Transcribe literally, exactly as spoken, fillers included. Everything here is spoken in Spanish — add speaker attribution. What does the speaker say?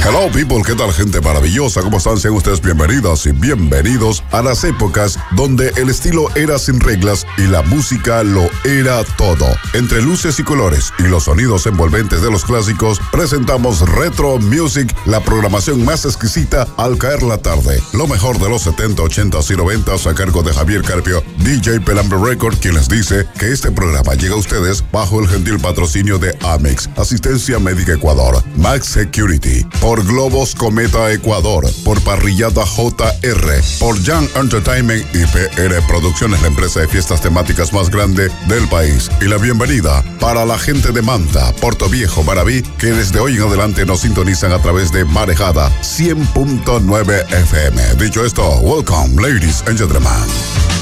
Speaker 1: Hello people, ¿qué tal gente maravillosa? ¿Cómo están? Sean ustedes bienvenidas y bienvenidos a las épocas donde el estilo era sin reglas y la música lo era todo. Entre luces y colores y los sonidos envolventes de los clásicos, presentamos Retro Music, la programación más exquisita al caer la tarde. Lo mejor de los setenta, ochentas y noventas a cargo de Javier Carpio, D J Pelambre Record, quien les dice que este programa llega a ustedes bajo el gentil patrocinio de Amex, Asistencia Médica Ecuador, Max Security, por Globos Cometa Ecuador, por Parrillada J R, por Young Entertainment y P R Producciones, la empresa de fiestas temáticas más grande del país. Y la bienvenida para la gente de Manta, Puerto Viejo, Maraví, que desde hoy en adelante nos sintonizan a través de Marejada cien punto nueve F M. Dicho esto, welcome, ladies and gentlemen.